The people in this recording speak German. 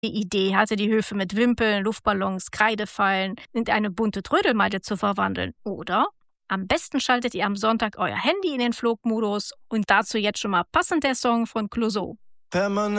die Idee hatte, die Höfe mit Wimpeln, Luftballons, Kreidefallen in eine bunte Trödelmeile zu verwandeln, oder? Am besten schaltet ihr am Sonntag euer Handy in den Flugmodus und dazu jetzt schon mal passend der Song von Clouseau. Permanent